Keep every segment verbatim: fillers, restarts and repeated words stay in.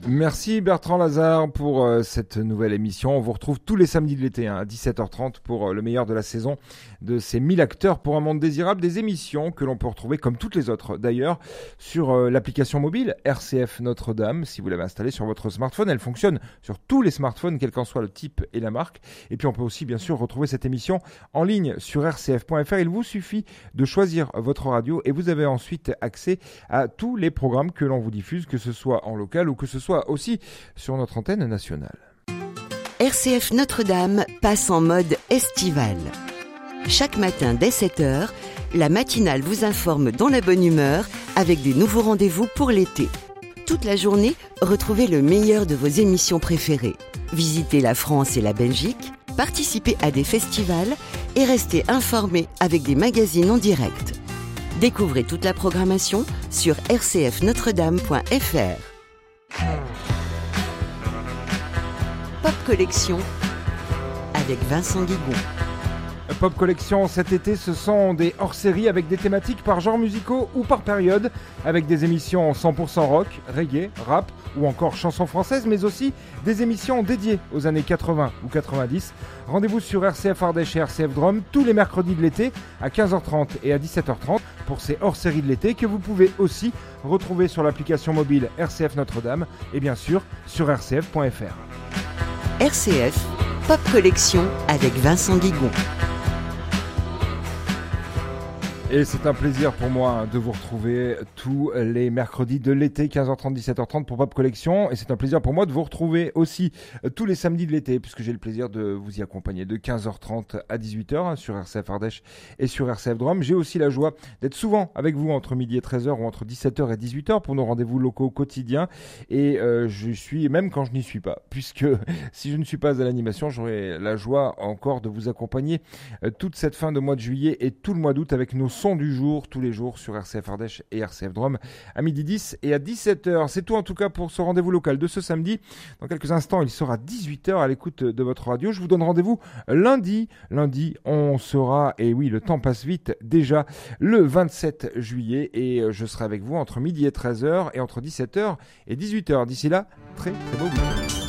Merci Bertrand Lazare pour euh, cette nouvelle émission. On vous retrouve tous les samedis de l'été hein, à dix-sept heures trente pour euh, le meilleur de la saison de ces mille acteurs pour un monde désirable. Des émissions que l'on peut retrouver comme toutes les autres d'ailleurs sur euh, l'application mobile R C F Notre-Dame. Si vous l'avez installée sur votre smartphone, elle fonctionne sur tous les smartphones quel qu'en soit le type et la marque. Et puis on peut aussi bien sûr retrouver cette émission en ligne sur r c f point f r. Il vous suffit de choisir votre radio et vous avez ensuite accès à tous les programmes que l'on vous diffuse, que ce soit en local ou que ce soit aussi sur notre antenne nationale. R C F Notre-Dame passe en mode estival. Chaque matin dès sept heures, la matinale vous informe dans la bonne humeur avec des nouveaux rendez-vous pour l'été. Toute la journée, retrouvez le meilleur de vos émissions préférées. Visitez la France et la Belgique, participez à des festivals et restez informés avec des magazines en direct. Découvrez toute la programmation sur r c f notre dame point f r. Pop Collection avec Vincent Guigon. Pop Collection cet été, ce sont des hors-séries avec des thématiques par genres musicaux ou par période, avec des émissions cent pour cent rock, reggae, rap ou encore chansons françaises, mais aussi des émissions dédiées aux années quatre-vingts ou quatre-vingt-dix. Rendez-vous sur R C F Ardèche et R C F Drôme tous les mercredis de l'été à quinze heures trente et à dix-sept heures trente pour ces hors-séries de l'été que vous pouvez aussi retrouver sur l'application mobile R C F Notre-Dame et bien sûr sur r c f point f r. R C F Pop Collection avec Vincent Guigon. Et c'est un plaisir pour moi de vous retrouver tous les mercredis de l'été, quinze heures trente, dix-sept heures trente pour Pop Collection. Et c'est un plaisir pour moi de vous retrouver aussi tous les samedis de l'été, puisque j'ai le plaisir de vous y accompagner de quinze heures trente à dix-huit heures sur R C F Ardèche et sur R C F Drôme. J'ai aussi la joie d'être souvent avec vous entre midi et treize heures ou entre dix-sept heures et dix-huit heures pour nos rendez-vous locaux quotidiens. Et euh, je suis, même quand je n'y suis pas, puisque si je ne suis pas à l'animation, j'aurai la joie encore de vous accompagner euh, toute cette fin de mois de juillet et tout le mois d'août avec nos son du jour, tous les jours sur R C F Ardèche et R C F Drôme à midi dix et à dix-sept heures. C'est tout en tout cas pour ce rendez-vous local de ce samedi. Dans quelques instants, il sera dix-huit heures à l'écoute de votre radio. Je vous donne rendez-vous lundi. Lundi, on sera, et oui, le temps passe vite, déjà le vingt-sept juillet et je serai avec vous entre midi et treize heures et entre dix-sept heures et dix-huit heures. D'ici là, très très beau week-end.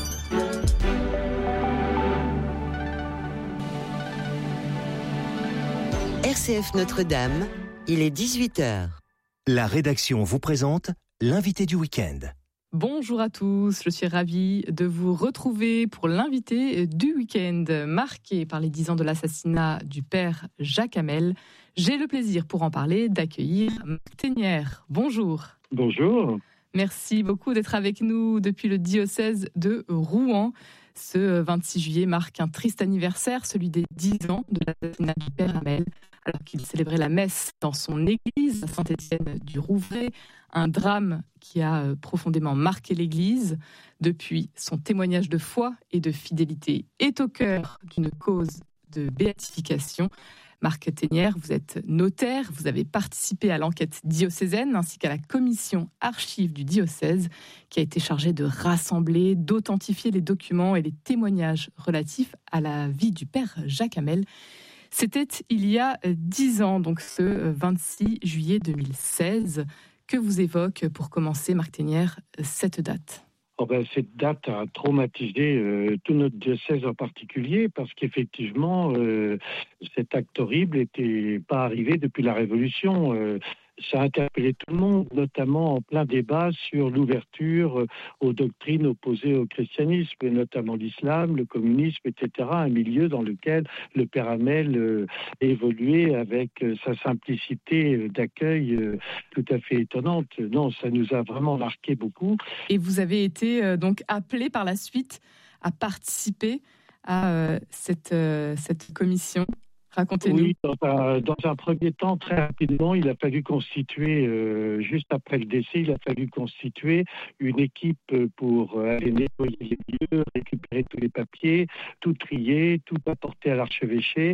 R C F Notre-Dame, il est dix-huit heures. La rédaction vous présente l'invité du week-end. Bonjour à tous, je suis ravie de vous retrouver pour l'invité du week-end. Marqué par les dix ans de l'assassinat du père Jacques Hamel, j'ai le plaisir pour en parler d'accueillir Marc Ténière. Bonjour. Bonjour. Merci beaucoup d'être avec nous depuis le diocèse de Rouen. Ce vingt-six juillet marque un triste anniversaire, celui des dix ans de l'assassinat du père Hamel, alors qu'il célébrait la messe dans son église à Saint-Étienne du Rouvray. Un drame qui a profondément marqué l'église. Depuis, son témoignage de foi et de fidélité est au cœur d'une cause de béatification. Marc Ténière, vous êtes notaire, vous avez participé à l'enquête diocésaine ainsi qu'à la commission archives du diocèse qui a été chargée de rassembler, d'authentifier les documents et les témoignages relatifs à la vie du père Jacques Hamel. C'était il y a dix ans, donc ce vingt-six juillet deux mille seize. Que vous évoque, pour commencer, Marc Ténière, cette date ? Oh ben, cette date a traumatisé euh, tout notre diocèse en particulier parce qu'effectivement, euh, cet acte horrible n'était pas arrivé depuis la Révolution. Euh, ça a interpellé tout le monde, notamment en plein débat sur l'ouverture aux doctrines opposées au christianisme, notamment l'islam, le communisme, et cetera. Un milieu dans lequel le père Hamel euh, évoluait avec euh, sa simplicité d'accueil euh, tout à fait étonnante. Non, ça nous a vraiment marqué beaucoup. Et vous avez été euh, donc appelé par la suite à participer à euh, cette, euh, cette commission. Racontez-nous. Oui, dans un, dans un premier temps, très rapidement, il a fallu constituer, euh, juste après le décès, il a fallu constituer une équipe pour aller nettoyer les lieux, récupérer tous les papiers, tout trier, tout apporter à l'archevêché.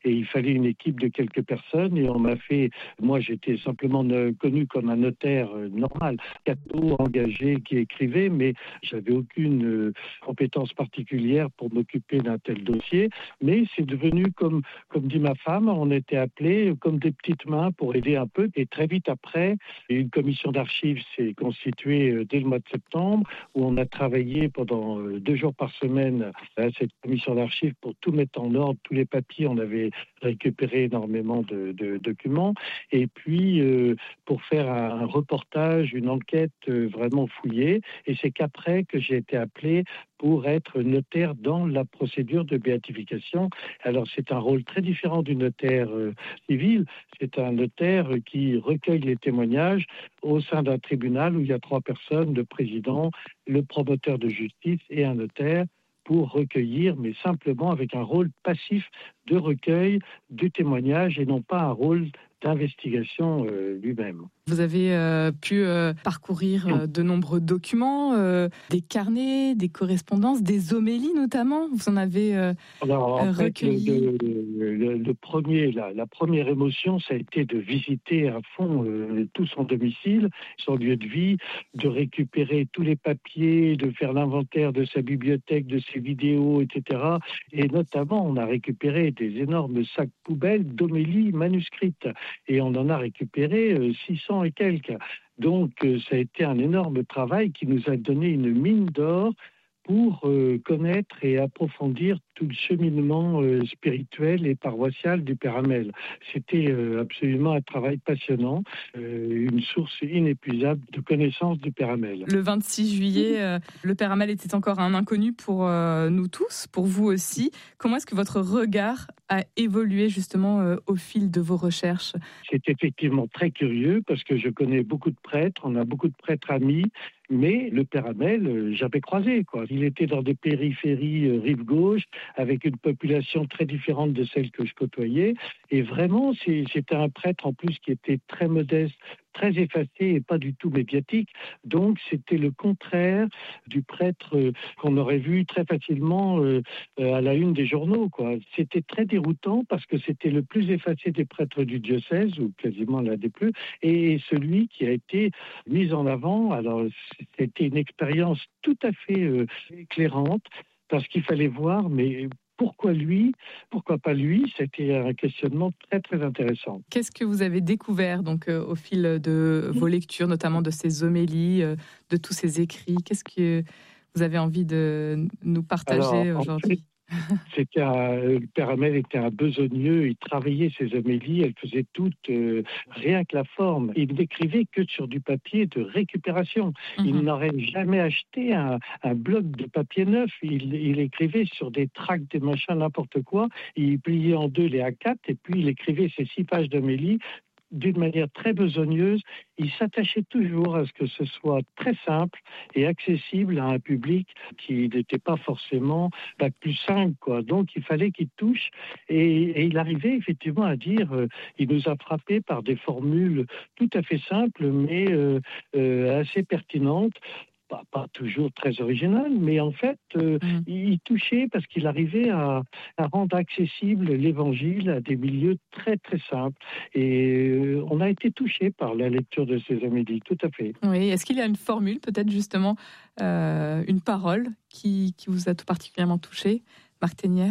et il fallait une équipe de quelques personnes et on m'a fait, moi j'étais simplement connu comme un notaire normal, catho, engagé, qui écrivait, mais j'avais aucune compétence particulière pour m'occuper d'un tel dossier, mais c'est devenu comme, comme dit ma femme, on était appelés comme des petites mains pour aider un peu, et très vite après, une commission d'archives s'est constituée dès le mois de septembre, où on a travaillé pendant deux jours par semaine à cette commission d'archives pour tout mettre en ordre, tous les papiers, on avait récupéré énormément de, de documents, et puis euh, pour faire un, un reportage, une enquête euh, vraiment fouillée, et c'est qu'après que j'ai été appelé pour être notaire dans la procédure de béatification. Alors c'est un rôle très différent du notaire euh, civil, c'est un notaire qui recueille les témoignages au sein d'un tribunal où il y a trois personnes, le président, le promoteur de justice et un notaire, pour recueillir, mais simplement avec un rôle passif de recueil du témoignage et non pas un rôle d'investigation euh, lui-même. Vous avez euh, pu euh, parcourir euh, de nombreux documents, euh, des carnets, des correspondances, des homélies notamment. Vous en avez euh, Alors, en euh, fait, recueilli. le, le, le, le premier, la, la première émotion, ça a été de visiter à fond euh, tout son domicile, son lieu de vie, de récupérer tous les papiers, de faire l'inventaire de sa bibliothèque, de ses vidéos, et cetera. Et notamment, on a récupéré des énormes sacs poubelles d'homélies manuscrites. Et on en a récupéré euh, six cents et quelques. Donc, euh, ça a été un énorme travail qui nous a donné une mine d'or pour euh, connaître et approfondir tout le cheminement euh, spirituel et paroissial du Père Hamel. C'était euh, absolument un travail passionnant, euh, une source inépuisable de connaissances du Père Hamel. Le vingt-six juillet, euh, le Père Hamel était encore un inconnu pour euh, nous tous, pour vous aussi. Comment est-ce que votre regard a évolué justement euh, au fil de vos recherches ? C'est effectivement très curieux parce que je connais beaucoup de prêtres, on a beaucoup de prêtres amis, mais le Père Hamel, euh, j'avais croisé, quoi. Il était dans des périphéries euh, rive gauche, avec une population très différente de celle que je côtoyais. Et vraiment, c'est, c'était un prêtre en plus qui était très modeste, très effacé et pas du tout médiatique. Donc, c'était le contraire du prêtre euh, qu'on aurait vu très facilement euh, euh, à la une des journaux, quoi. C'était très déroutant parce que c'était le plus effacé des prêtres du diocèse, ou quasiment l'un des plus, et celui qui a été mis en avant. Alors, c'était une expérience tout à fait euh, éclairante, parce qu'il fallait voir, mais pourquoi lui, pourquoi pas lui ? C'était un questionnement très très intéressant. Qu'est-ce que vous avez découvert donc euh, au fil de vos lectures, notamment de ces homélies, euh, de tous ces écrits ? Qu'est-ce que vous avez envie de nous partager Alors, aujourd'hui ? C'était un, le Père Hamel était un besogneux, il travaillait ses homélies, elles faisaient toutes euh, rien que la forme. Il n'écrivait que sur du papier de récupération. Mm-hmm. Il n'aurait jamais acheté un, un bloc de papier neuf. Il, il écrivait sur des tracts, des machins, n'importe quoi. Il pliait en deux les A quatre et puis il écrivait ses six pages d'homélie d'une manière très besogneuse. Il s'attachait toujours à ce que ce soit très simple et accessible à un public qui n'était pas forcément bac plus cinq, quoi. Donc il fallait qu'il touche, et, et il arrivait effectivement à dire, euh, il nous a frappé par des formules tout à fait simples mais euh, euh, assez pertinentes. Pas, pas toujours très original, mais en fait, euh, mmh. il touchait parce qu'il arrivait à, à rendre accessible l'évangile à des milieux très très simples. Et euh, on a été touché par la lecture de ces homélies, tout à fait. Oui, est-ce qu'il y a une formule, peut-être justement, euh, une parole qui, qui vous a tout particulièrement touché, Marc Ténière ?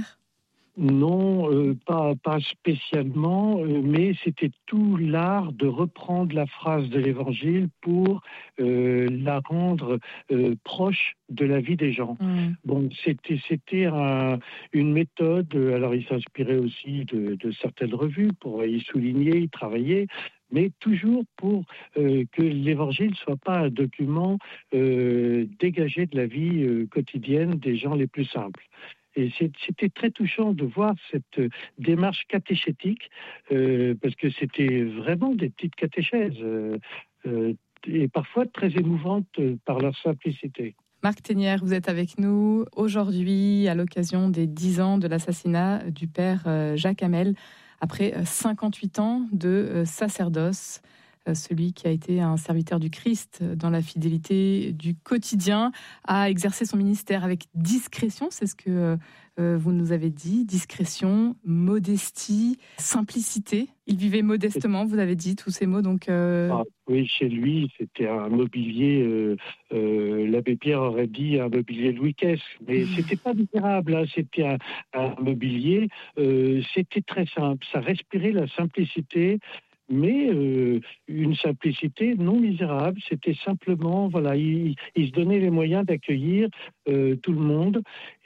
Non, euh, pas, pas spécialement, euh, mais c'était tout l'art de reprendre la phrase de l'Évangile pour euh, la rendre euh, proche de la vie des gens. Mmh. Bon, c'était, c'était un, une méthode, alors il s'inspirait aussi de, de certaines revues pour y souligner, y travailler, mais toujours pour euh, que l'Évangile ne soit pas un document euh, dégagé de la vie euh, quotidienne des gens les plus simples. Et c'était très touchant de voir cette démarche catéchétique, euh, parce que c'était vraiment des petites catéchèses, euh, euh, et parfois très émouvantes par leur simplicité. Marc Ténière, vous êtes avec nous aujourd'hui à l'occasion des dix ans de l'assassinat du père Jacques Hamel, après cinquante-huit ans de sacerdoce. celui qui a été un serviteur du Christ dans la fidélité du quotidien, a exercé son ministère avec discrétion, c'est ce que euh, vous nous avez dit, discrétion, modestie, simplicité. Il vivait modestement, vous avez dit tous ces mots, donc... Euh... Ah, oui, chez lui, c'était un mobilier, euh, euh, l'abbé Pierre aurait dit un mobilier Louis Quinze, mais c'était pas misérable, hein, c'était un, un mobilier, euh, c'était très simple, ça respirait la simplicité, mais euh, une simplicité non misérable. C'était simplement, voilà, il, il se donnait les moyens d'accueillir euh, tout le monde,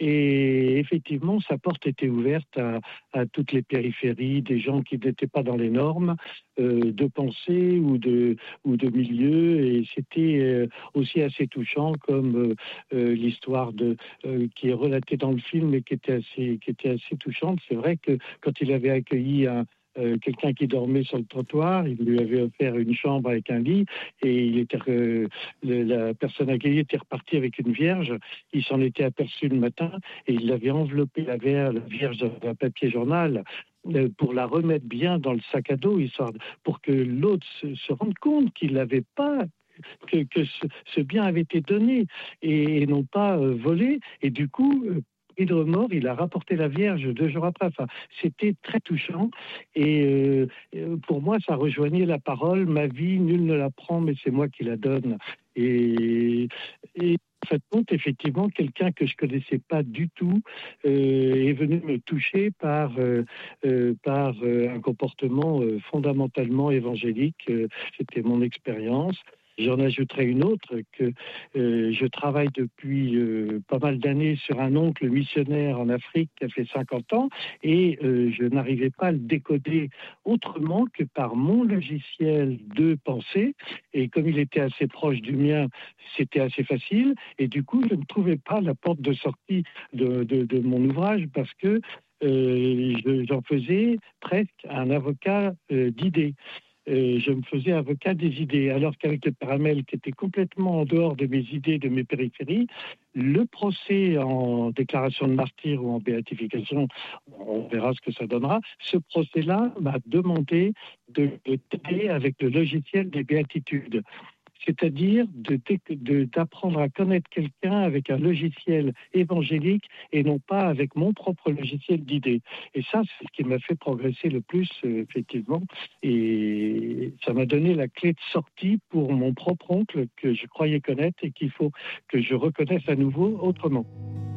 et effectivement, sa porte était ouverte à, à toutes les périphéries, des gens qui n'étaient pas dans les normes euh, de pensée ou de, ou de milieu, et c'était euh, aussi assez touchant, comme euh, euh, l'histoire de, euh, qui est relatée dans le film et qui était assez, qui était assez touchante. C'est vrai que quand il avait accueilli un Euh, quelqu'un qui dormait sur le trottoir, il lui avait offert une chambre avec un lit, et il était, euh, le, la personne accueillie était repartie avec une vierge. Il s'en était aperçu le matin et il avait enveloppé la vierge, la vierge dans un papier journal euh, pour la remettre bien dans le sac à dos, histoire, pour que l'autre se, se rende compte qu'il n'avait pas que, que ce, ce bien avait été donné et, et non pas euh, volé. Et du coup, euh, pris de remords, il a rapporté la Vierge deux jours après. Enfin, c'était très touchant. Et euh, pour moi, ça rejoignait la parole. Ma vie, nul ne la prend, mais c'est moi qui la donne. Et, et en fait, compte, effectivement, quelqu'un que je connaissais pas du tout euh, est venu me toucher par, euh, euh, par euh, un comportement euh, fondamentalement évangélique. Euh, c'était mon expérience. J'en ajouterai une autre, que euh, je travaille depuis euh, pas mal d'années sur un oncle missionnaire en Afrique qui a fait cinquante ans, et euh, je n'arrivais pas à le décoder autrement que par mon logiciel de pensée, et comme il était assez proche du mien, c'était assez facile, et du coup je ne trouvais pas la porte de sortie de, de, de mon ouvrage, parce que euh, je, j'en faisais presque un avocat euh, d'idées. Euh, je me faisais avocat des idées, alors qu'avec le Père Hamel, qui était complètement en dehors de mes idées, de mes périphéries, le procès en déclaration de martyr ou en béatification, on verra ce que ça donnera, ce procès-là m'a demandé de, de t'aider avec le logiciel des béatitudes. C'est-à-dire de, de, d'apprendre à connaître quelqu'un avec un logiciel évangélique et non pas avec mon propre logiciel d'idées. Et ça, c'est ce qui m'a fait progresser le plus, euh, effectivement. Et ça m'a donné la clé de sortie pour mon propre oncle que je croyais connaître et qu'il faut que je reconnaisse à nouveau autrement.